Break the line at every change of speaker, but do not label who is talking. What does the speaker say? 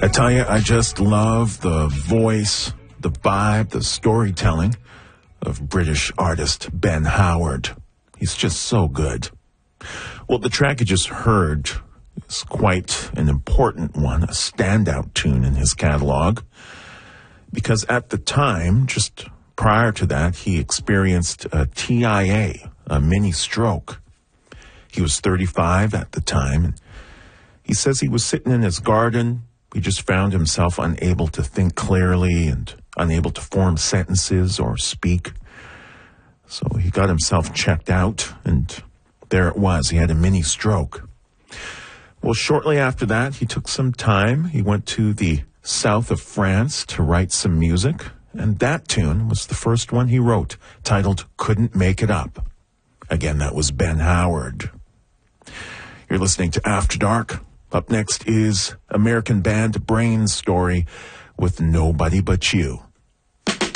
I tell you, I just love the voice, the vibe, the storytelling of British artist Ben Howard. He's just so good. Well, the track you just heard is quite an important one, a standout tune in his catalog, because at the time, just prior to that, he experienced a TIA, a mini stroke. He was 35 at the time, and he says he was sitting in his garden. He just found himself unable to think clearly and unable to form sentences or speak. So he got himself checked out, and there it was. He had a mini stroke. Well, shortly after that, he took some time. He went to the south of France to write some music, and that tune was the first one he wrote, titled Couldn't Make It Up. Again, that was Ben Howard. You're listening to After Dark. Up next is American band Brain's story with Nobody But You.